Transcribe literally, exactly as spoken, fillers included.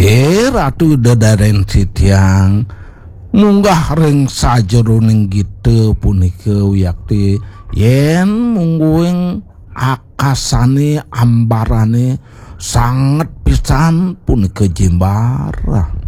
Ye ratu dadaren sitiang munggah reng sajeroning gitu punika wiyakti yen mungguing akasane ambarane sanget pisan punika jembara.